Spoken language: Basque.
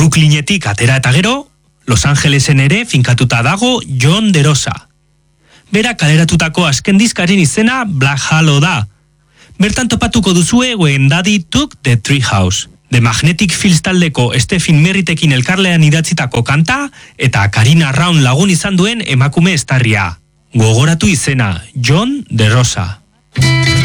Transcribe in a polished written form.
Brooklynetik atera eta gero, Los Angelesen ere finkatuta dago John DeRosa. Bera kaleratutako azken diskaren izena Black Halo da. Bertan topatuko duzue When Daddy Took the Treehouse. The Magnetic Fields taldeko Stephen Merritekin elkarlean idatzitako kanta eta Karina Raun lagun izan duen emakume estarria. Gogoratu izena, John DeRosa.